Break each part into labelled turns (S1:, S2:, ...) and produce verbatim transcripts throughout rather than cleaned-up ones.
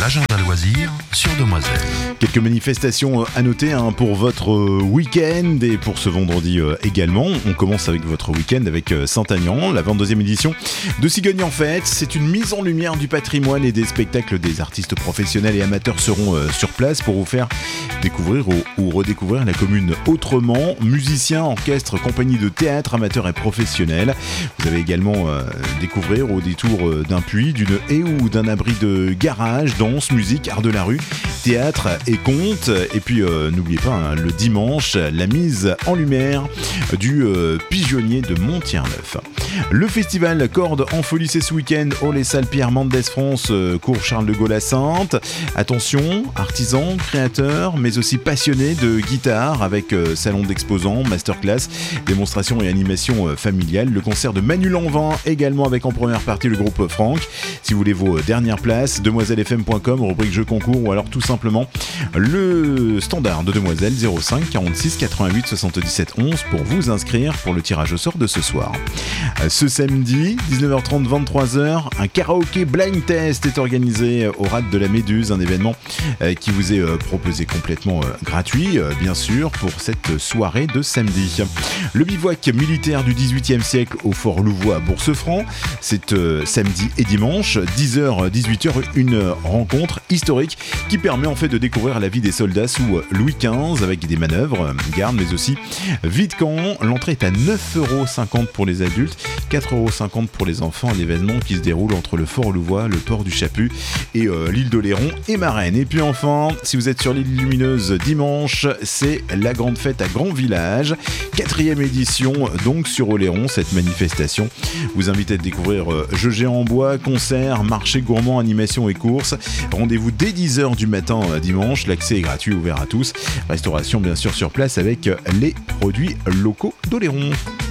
S1: l'agenda loisir sur Demoiselle.
S2: Quelques manifestations à noter hein, pour votre week-end et pour ce vendredi euh, également. On commence avec votre week-end avec euh, Saint-Aignan, la vingt-deuxième édition de Cigogne en Fête. C'est une mise en lumière du patrimoine et des spectacles. Des artistes professionnels et amateurs seront euh, sur place pour vous faire découvrir ou, ou redécouvrir la commune autrement. Musiciens, orchestres, compagnies de théâtre, amateurs et professionnels. Vous allez également euh, découvrir au détour euh, d'un puits, d'une haie ou d'un abri de garage, danse, musique, art de la rue, théâtre et contes. Et puis euh, n'oubliez pas hein, le dimanche, la mise en lumière du euh, pigeonnier de Montier-Neuf. Le festival Cordes en folie, c'est ce week-end au Les Salles Pierre Mendès France, euh, cours Charles de Gaulle à Sainte. Attention, artisans, créateurs, mais aussi passionnés de guitare avec euh, salon d'exposants, masterclass, démonstration et animation euh, familiale. Le concert de Manu Lanvin également avec en première partie le groupe Franck. Si vous voulez vos dernières places, demoiselle f m point com, rubrique jeux concours, ou alors tout simplement le standard de Demoiselle zéro cinq quarante-six quatre-vingt-huit soixante-dix-sept onze pour vous inscrire pour le tirage au sort de ce soir. Ce samedi, dix-neuf heures trente vingt-trois heures, un karaoké blind test est organisé au Rad de la Méduse, un événement qui vous est proposé complètement gratuit, bien sûr, pour cette soirée de samedi. Le bivouac militaire du dix-huitième siècle au Fort Louvois à Bourse-Franc, c'est samedi et dimanche, dix heures dix-huit heures, une rencontre historique qui permet en fait de découvrir la vie des soldats sous Louis quinze avec des manœuvres, garde, mais aussi vide camp. L'entrée est à neuf euros cinquante pour les adultes, quatre euros cinquante pour les enfants. Un événement qui se déroule entre le Fort Louvois, le port du Chaput et euh, l'île d'Oléron et Marennes. Et puis enfin, si vous êtes sur l'île Lumineuse dimanche, c'est la grande fête à Grand Village, quatrième édition donc sur Oléron. Cette manifestation vous invite à découvrir euh, jeux géants en bois, concerts, marché gourmand, animation et courses. Rendez-vous dès dix heures du matin euh, dimanche. L'accès est gratuit, ouvert à tous. Restauration bien sûr sur place avec les produits locaux d'Oléron.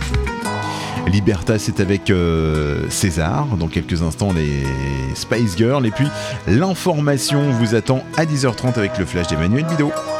S2: Libertas, c'est avec euh, César. Dans quelques instants, les Spice Girls. Et puis, l'information vous attend à dix heures trente avec le flash d'Emmanuel Bidot.